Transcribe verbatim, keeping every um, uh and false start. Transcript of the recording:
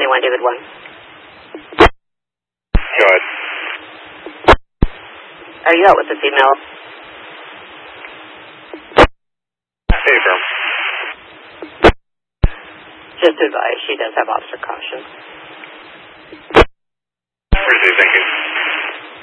twenty-one, David one. Go ahead. Are you out with the female? Hey, firm. Just to advise, she does have officer caution. Where's he thinking?